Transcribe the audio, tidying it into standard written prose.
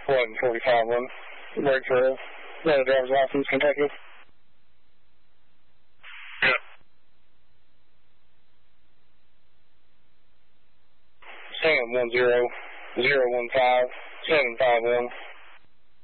1145-1. Break for the driver's license, Kentucky. Yeah. Sam 10015-751.